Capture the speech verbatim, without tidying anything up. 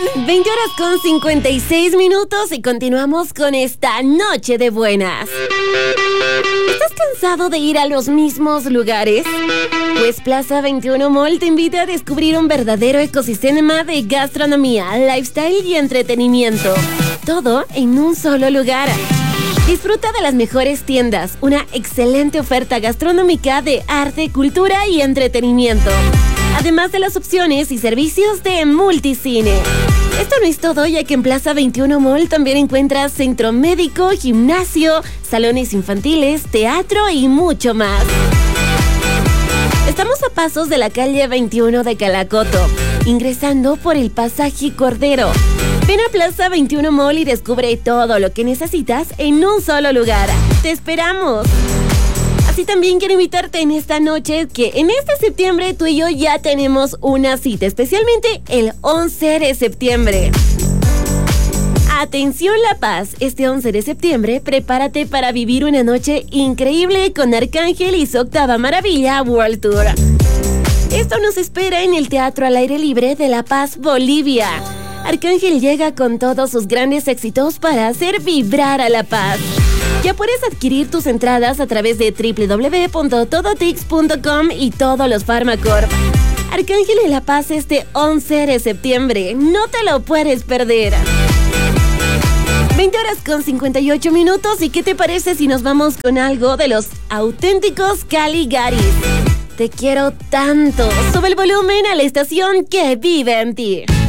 veinte horas con cincuenta y seis minutos y continuamos con esta noche de buenas. ¿Estás cansado de ir a los mismos lugares? Pues Plaza veintiuno Mall te invita a descubrir un verdadero ecosistema de gastronomía, lifestyle y entretenimiento. Todo en un solo lugar. Disfruta de las mejores tiendas, una excelente oferta gastronómica de arte, cultura y entretenimiento. Además de las opciones y servicios de multicine. Esto no es todo, ya que en Plaza veintiuno Mall también encuentras centro médico, gimnasio, salones infantiles, teatro y mucho más. Estamos a pasos de la calle veintiuno de Calacoto, ingresando por el pasaje Cordero. Ven a Plaza veintiuno Mall y descubre todo lo que necesitas en un solo lugar. ¡Te esperamos! Así también quiero invitarte en esta noche que en este septiembre tú y yo ya tenemos una cita, especialmente el once de septiembre. Atención La Paz, este once de septiembre prepárate para vivir una noche increíble con Arcángel y su octava maravilla World Tour. Esto nos espera en el Teatro al Aire Libre de La Paz, Bolivia. Arcángel llega con todos sus grandes éxitos para hacer vibrar a La Paz. Ya puedes adquirir tus entradas a través de doble u doble u doble u punto todotix punto com y todos los Pharmacorp. Arcángel en La Paz este once de septiembre. No te lo puedes perder. veinte horas con cincuenta y ocho minutos. ¿Y qué te parece si nos vamos con algo de los auténticos Caligaris? Te quiero tanto. Sube el volumen a la estación que vive en ti.